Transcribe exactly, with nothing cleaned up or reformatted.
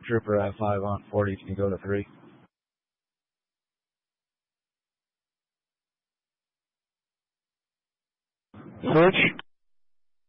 Trooper at five on forty, can you go to three? Switch.